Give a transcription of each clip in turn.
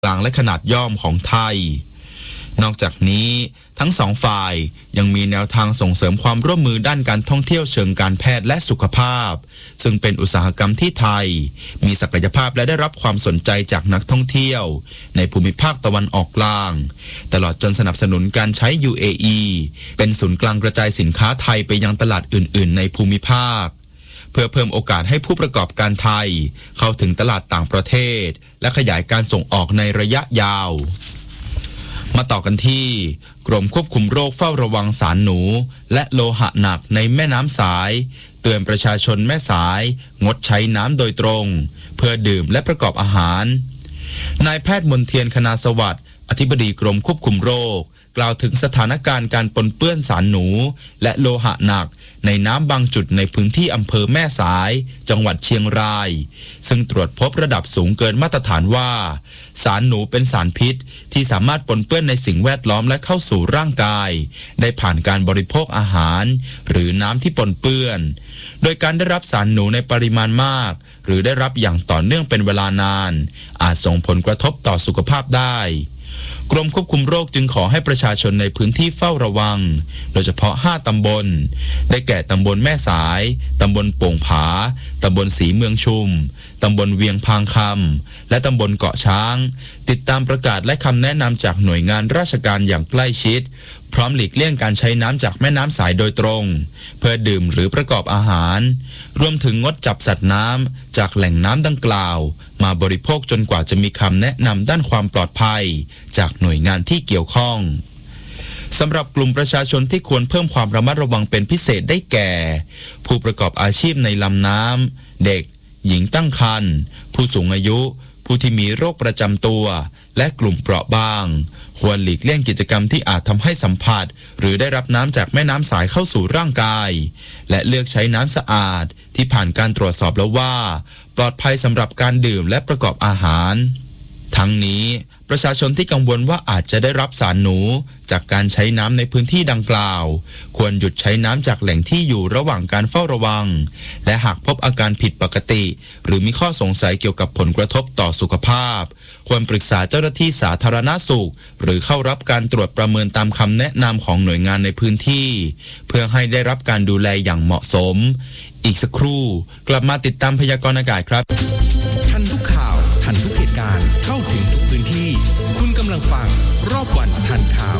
กลางและขนาดย่อมของไทยนอกจากนี้ทั้งสองฝ่ายยังมีแนวทางส่งเสริมความร่วมมือด้านการท่องเที่ยวเชิงการแพทย์และสุขภาพซึ่งเป็นอุตสาหกรรมที่ไทยมีศักยภาพและได้รับความสนใจจากนักท่องเที่ยวในภูมิภาคตะวันออกกลางตลอดจนสนับสนุนการใช้ UAE เป็นศูนย์กลางกระจายสินค้าไทยไปยังตลาดอื่นๆในภูมิภาคเพื่อเพิ่มโอกาสให้ผู้ประกอบการไทยเข้าถึงตลาดต่างประเทศและขยายการส่งออกในระยะยาวมาต่อกันที่กรมควบคุมโรคเฝ้าระวังสารหนูและโลหะหนักในแม่น้ำสายเตือนประชาชนแม่สายงดใช้น้ำโดยตรงเพื่อดื่มและประกอบอาหารนายแพทย์มนเทียนคณาสวัสดิ์อธิบดีกรมควบคุมโรคกล่าวถึงสถานการณ์การปนเปื้อนสารหนูและโลหะหนักในน้ำบางจุดในพื้นที่อำเภอแม่สายจังหวัดเชียงรายซึ่งตรวจพบระดับสูงเกินมาตรฐานว่าสารหนูเป็นสารพิษที่สามารถปนเปื้อนในสิ่งแวดล้อมและเข้าสู่ร่างกายได้ผ่านการบริโภคอาหารหรือน้ำที่ปนเปื้อนโดยการได้รับสารหนูในปริมาณมากหรือได้รับอย่างต่อเนื่องเป็นเวลานานอาจส่งผลกระทบต่อสุขภาพได้กรมควบคุมโรคจึงขอให้ประชาชนในพื้นที่เฝ้าระวังโดยเฉพาะ5ตำบลได้แก่ตำบลแม่สายตำบลโป่งผาตำบลศรีเมืองชุมตำบลเวียงพางคำและตำบลเกาะช้างติดตามประกาศและคำแนะนำจากหน่วยงานราชการอย่างใกล้ชิดพร้อมหลีกเลี่ยงการใช้น้ำจากแม่น้ำสายโดยตรงเพื่อดื่มหรือประกอบอาหารรวมถึงงดจับสัตว์น้ำจากแหล่งน้ำดังกล่าวมาบริโภคจนกว่าจะมีคำแนะนำด้านความปลอดภัยจากหน่วยงานที่เกี่ยวข้องสำหรับกลุ่มประชาชนที่ควรเพิ่มความระมัดระวังเป็นพิเศษได้แก่ผู้ประกอบอาชีพในลำน้ำเด็กหญิงตั้งครรภ์ผู้สูงอายุผู้ที่มีโรคประจำตัวและกลุ่มเปราะบางควรหลีกเลี่ยงกิจกรรมที่อาจทำให้สัมผัสหรือได้รับน้ำจากแม่น้ำสายเข้าสู่ร่างกายและเลือกใช้น้ำสะอาดที่ผ่านการตรวจสอบแล้วว่าปลอดภัยสำหรับการดื่มและประกอบอาหารทั้งนี้ประชาชนที่กังวลว่าอาจจะได้รับสารหนูจากการใช้น้ำในพื้นที่ดังกล่าวควรหยุดใช้น้ำจากแหล่งที่อยู่ระหว่างการเฝ้าระวังและหากพบอาการผิดปกติหรือมีข้อสงสัยเกี่ยวกับผลกระทบต่อสุขภาพควรปรึกษาเจ้าหน้าที่สาธารณสุขหรือเข้ารับการตรวจประเมินตามคำแนะนำของหน่วยงานในพื้นที่เพื่อให้ได้รับการดูแลอย่างเหมาะสมอีกสักครู่กลับมาติดตามพยากรณ์อากาศครับทันทุกข่าวทันทุกเหตุการณ์เข้าถึงทุกพื้นที่คุณกำลังฟังรอบวันทันข่าว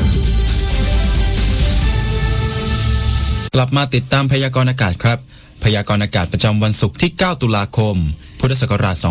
กลับมาติดตามพยากรณ์อากาศครับพยากรณ์อากาศประจำวันศุกร์ที่9ตุลาคมพุทธศักราช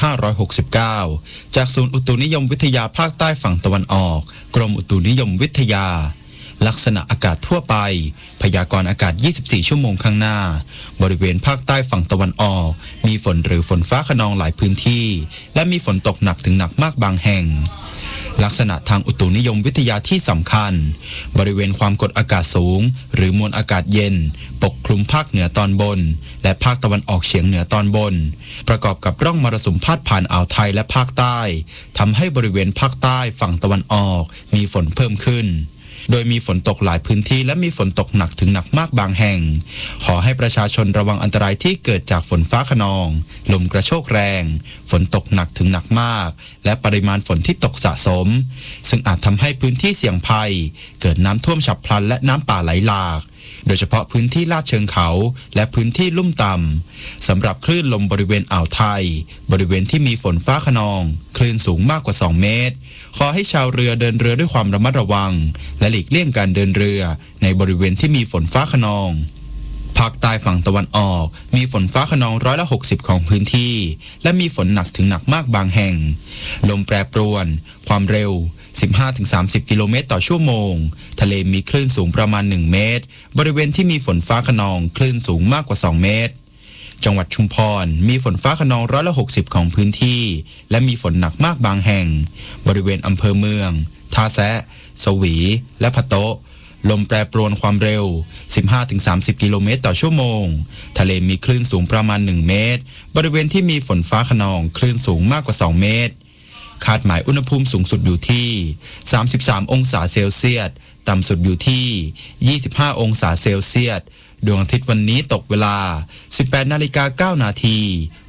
2569จากศูนย์อุตุนิยมวิทยาภาคใต้ฝั่งตะวันออกกรมอุตุนิยมวิทยาลักษณะอากาศทั่วไปพยากรณ์อากาศ24ชั่วโมงข้างหน้าบริเวณภาคใต้ฝั่งตะวันออกมีฝนหรือฝนฟ้าคะนองหลายพื้นที่และมีฝนตกหนักถึงหนักมากบางแห่งลักษณะทางอุตุนิยมวิทยาที่สำคัญบริเวณความกดอากาศสูงหรือมวลอากาศเย็นปกคลุมภาคเหนือตอนบนและภาคตะวันออกเฉียงเหนือตอนบนประกอบกับร่องมรสุมพาดผ่านอ่าวไทยและภาคใต้ทำให้บริเวณภาคใต้ฝั่งตะวันออกมีฝนเพิ่มขึ้นโดยมีฝนตกหลายพื้นที่และมีฝนตกหนักถึงหนักมากบางแห่งขอให้ประชาชนระวังอันตรายที่เกิดจากฝนฟ้าคะนองลมกระโชกแรงฝนตกหนักถึงหนักมากและปริมาณฝนที่ตกสะสมซึ่งอาจทำให้พื้นที่เสี่ยงภัยเกิดน้ำท่วมฉับพลันและน้ำป่าไหลหลากโดยเฉพาะพื้นที่ลาดเชิงเขาและพื้นที่ลุ่มต่ำสำหรับคลื่นลมบริเวณอ่าวไทยบริเวณที่มีฝนฟ้าคะนองคลื่นสูงมากกว่า2เมตรขอให้ชาวเรือเดินเรือด้วยความระมัดระวังและหลีกเลี่ยงการเดินเรือในบริเวณที่มีฝนฟ้าคะนองภาคใต้ฝั่งตะวันออกมีฝนฟ้าคะนอง60%ของพื้นที่และมีฝนหนักถึงหนักมากบางแห่งลมแปรปรวนความเร็ว15-30 กิโลเมตรต่อชั่วโมงทะเลมีคลื่นสูงประมาณ1เมตรบริเวณที่มีฝนฟ้าคะนองคลื่นสูงมากกว่า2เมตรจังหวัดชุมพรมีฝนฟ้าคะนอง60%ของพื้นที่และมีฝนหนักมากบางแห่งบริเวณอำเภอเมืองท่าแซะสวีและพะโต๊ะลมแปรปรวนความเร็ว 15-30 กิโลเมตรต่อชั่วโมงทะเลมีคลื่นสูงประมาณ1เมตรบริเวณที่มีฝนฟ้าคะนองคลื่นสูงมากกว่า2เมตรคาดหมายอุณหภูมิสูงสุดอยู่ที่33องศาเซลเซียสต่ำสุดอยู่ที่25องศาเซลเซียสดวงอาทิตย์วันนี้ตกเวลา 18:09 น.พ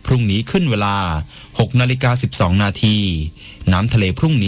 พรุ่งนี้ขึ้นเวลา 6:12 น.น้ำทะเลพรุ่งนี้